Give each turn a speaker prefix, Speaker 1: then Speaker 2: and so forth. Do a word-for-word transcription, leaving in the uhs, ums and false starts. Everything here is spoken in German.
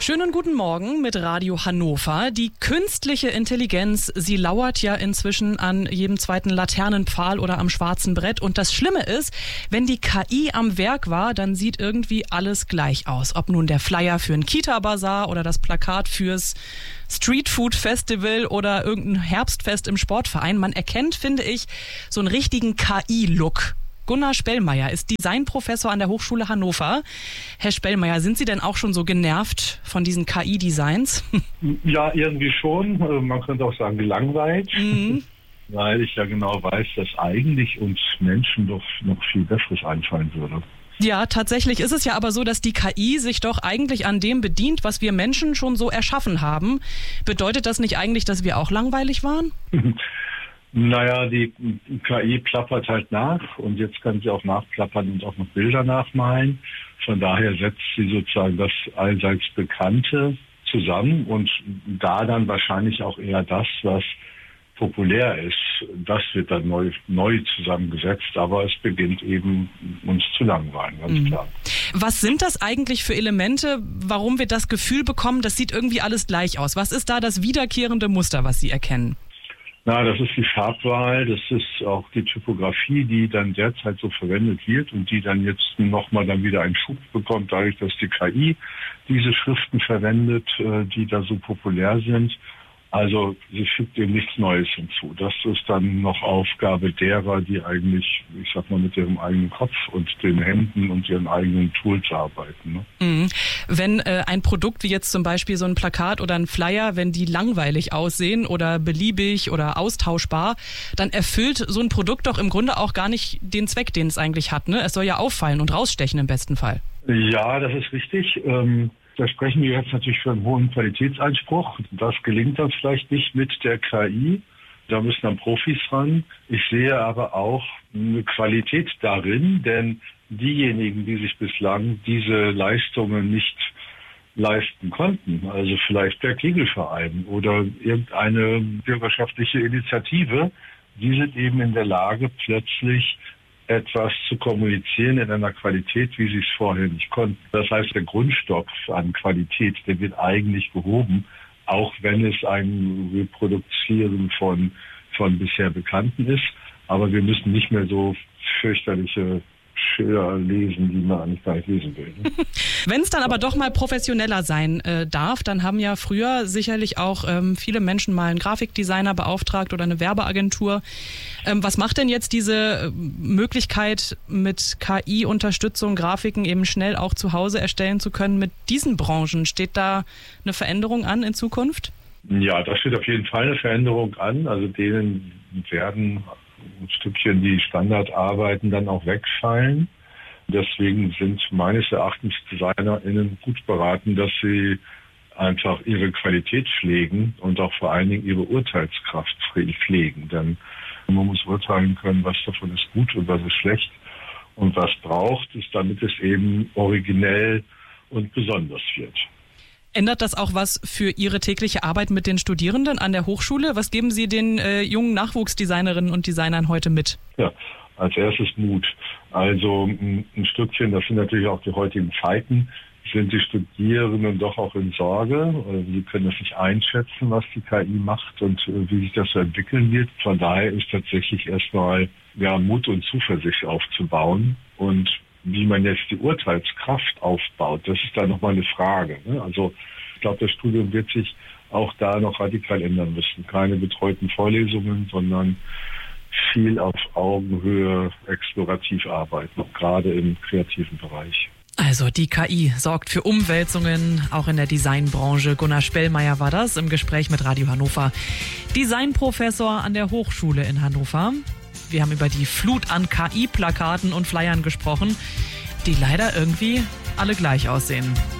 Speaker 1: Schönen guten Morgen mit Radio Hannover. Die künstliche Intelligenz, sie lauert ja inzwischen an jedem zweiten Laternenpfahl oder am schwarzen Brett. Und das Schlimme ist, wenn die K I am Werk war, dann sieht irgendwie alles gleich aus. Ob nun der Flyer für ein Kita-Bazar oder das Plakat fürs Streetfood-Festival oder irgendein Herbstfest im Sportverein. Man erkennt, finde ich, so einen richtigen K I-Look. Gunnar Spellmeier ist Designprofessor an der Hochschule Hannover. Herr Spellmeier, sind Sie denn auch schon so genervt von diesen K I-Designs?
Speaker 2: Ja, irgendwie schon. Man könnte auch sagen gelangweilt,
Speaker 1: mhm.
Speaker 2: weil ich ja genau weiß, dass eigentlich uns Menschen doch noch viel Besseres einfallen würde.
Speaker 1: Ja, tatsächlich ist es ja aber so, dass die K I sich doch eigentlich an dem bedient, was wir Menschen schon so erschaffen haben. Bedeutet das nicht eigentlich, dass wir auch langweilig waren?
Speaker 2: Naja, die K I plappert halt nach und jetzt kann sie auch nachplappern und auch noch Bilder nachmalen. Von daher setzt sie sozusagen das allseits Bekannte zusammen und da dann wahrscheinlich auch eher das, was populär ist. Das wird dann neu, neu zusammengesetzt, aber es beginnt eben uns zu langweilen, ganz
Speaker 1: mhm.
Speaker 2: klar.
Speaker 1: Was sind das eigentlich für Elemente, warum wir das Gefühl bekommen, das sieht irgendwie alles gleich aus? Was ist da das wiederkehrende Muster, was Sie erkennen?
Speaker 2: Na, das ist die Farbwahl, das ist auch die Typografie, die dann derzeit so verwendet wird und die dann jetzt nochmal dann wieder einen Schub bekommt, dadurch, dass die K I diese Schriften verwendet, die da so populär sind. Also sie fügt eben nichts Neues hinzu. Das ist dann noch Aufgabe derer, die eigentlich, ich sag mal, mit ihrem eigenen Kopf und den Händen und ihren eigenen Tools arbeiten. Ne?
Speaker 1: Mhm. Wenn äh, ein Produkt wie jetzt zum Beispiel so ein Plakat oder ein Flyer, wenn die langweilig aussehen oder beliebig oder austauschbar, dann erfüllt so ein Produkt doch im Grunde auch gar nicht den Zweck, den es eigentlich hat. Ne? Es soll ja auffallen und rausstechen im besten Fall.
Speaker 2: Ja, das ist richtig. Ähm Da sprechen wir jetzt natürlich für einen hohen Qualitätsanspruch. Das gelingt dann vielleicht nicht mit der K I. Da müssen dann Profis ran. Ich sehe aber auch eine Qualität darin, denn diejenigen, die sich bislang diese Leistungen nicht leisten konnten, also vielleicht der Kegelverein oder irgendeine bürgerschaftliche Initiative, die sind eben in der Lage, plötzlich etwas zu kommunizieren in einer Qualität, wie sie es vorher nicht konnten. Das heißt, der Grundstock an Qualität, der wird eigentlich behoben, auch wenn es ein Reproduzieren von, von bisher Bekannten ist. Aber wir müssen nicht mehr so fürchterliche Schilder lesen, die man eigentlich gar nicht lesen will. Ne?
Speaker 1: Wenn es dann aber doch mal professioneller sein äh, darf, dann haben ja früher sicherlich auch ähm, viele Menschen mal einen Grafikdesigner beauftragt oder eine Werbeagentur. Ähm, was macht denn jetzt diese Möglichkeit, mit K I-Unterstützung Grafiken eben schnell auch zu Hause erstellen zu können mit diesen Branchen? Steht da eine Veränderung an in Zukunft?
Speaker 2: Ja, da steht auf jeden Fall eine Veränderung an. Also denen werden ein Stückchen die Standardarbeiten dann auch wegfallen. Deswegen sind meines Erachtens DesignerInnen gut beraten, dass sie einfach ihre Qualität pflegen und auch vor allen Dingen ihre Urteilskraft pflegen. Denn man muss urteilen können, was davon ist gut und was ist schlecht und was braucht es, damit es eben originell und besonders wird.
Speaker 1: Ändert das auch was für Ihre tägliche Arbeit mit den Studierenden an der Hochschule? Was geben Sie den äh, jungen Nachwuchsdesignerinnen und Designern heute mit?
Speaker 2: Ja, als erstes Mut. Also ein, ein Stückchen, das sind natürlich auch die heutigen Zeiten, sind die Studierenden doch auch in Sorge. Sie können das nicht einschätzen, was die K I macht und äh, wie sich das so entwickeln wird. Von daher ist tatsächlich erstmal ja, Mut und Zuversicht aufzubauen und wie man jetzt die Urteilskraft aufbaut, das ist da nochmal eine Frage. Ne? Also ich glaube, das Studium wird sich auch da noch radikal ändern müssen. Keine betreuten Vorlesungen, sondern viel auf Augenhöhe explorativ arbeiten, gerade im kreativen Bereich.
Speaker 1: Also die K I sorgt für Umwälzungen, auch in der Designbranche. Gunnar Spellmeier war das im Gespräch mit Radio Hannover. Designprofessor an der Hochschule in Hannover. Wir haben über die Flut an K I-Plakaten und Flyern gesprochen, die leider irgendwie alle gleich aussehen.